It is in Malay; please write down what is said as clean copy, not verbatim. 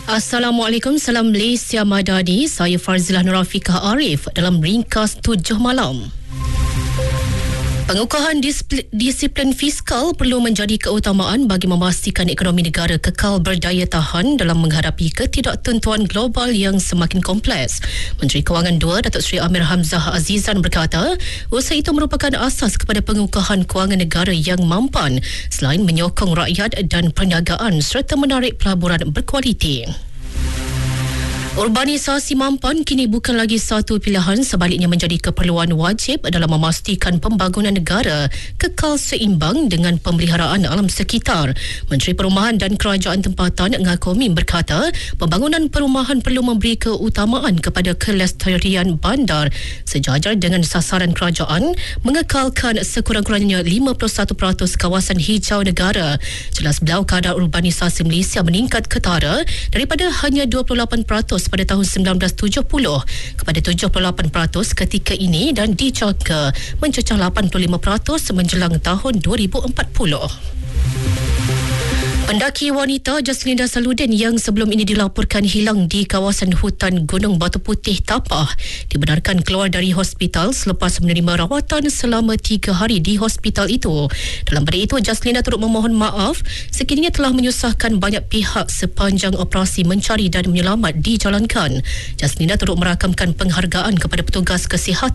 Assalamualaikum, salam Malaysia Madani. Saya Farzilah Nurafiqah Arif dalam ringkas 7 malam. Pengukuhan disiplin fiskal perlu menjadi keutamaan bagi memastikan ekonomi negara kekal berdaya tahan dalam menghadapi ketidaktentuan global yang semakin kompleks. Menteri Kewangan II, Datuk Seri Amir Hamzah Azizan berkata, usaha itu merupakan asas kepada pengukuhan kewangan negara yang mampan selain menyokong rakyat dan perniagaan serta menarik pelaburan berkualiti. Urbanisasi mampan kini bukan lagi satu pilihan, sebaliknya menjadi keperluan wajib dalam memastikan pembangunan negara kekal seimbang dengan pemeliharaan alam sekitar. Menteri Perumahan dan Kerajaan Tempatan Ngah Mim berkata, pembangunan perumahan perlu memberi keutamaan kepada kelestarian bandar sejajar dengan sasaran kerajaan mengekalkan sekurang-kurangnya 51% kawasan hijau negara. Jelas beliau, kadar urbanisasi Malaysia meningkat ketara daripada hanya 28% pada tahun 1970 kepada 78% ketika ini dan dijangka mencecah 85% menjelang tahun 2040. Pendaki wanita Jaslinda Saludin yang sebelum ini dilaporkan hilang di kawasan hutan Gunung Batu Putih Tapah dibenarkan keluar dari hospital selepas menerima rawatan selama 3 hari di hospital itu. Dalam pada itu, Jaslinda turut memohon maaf sekiranya telah menyusahkan banyak pihak sepanjang operasi mencari dan menyelamat dijalankan. Jaslinda turut merakamkan penghargaan kepada petugas kesihatan